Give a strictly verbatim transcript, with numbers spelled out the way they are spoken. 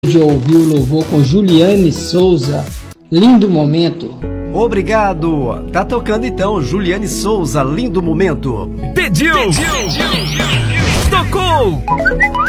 De ouvir o louvor com Juliane Souza, Lindo Momento. Obrigado. Tá tocando então, Juliane Souza, Lindo Momento. Pediu, Pediu. Tocou.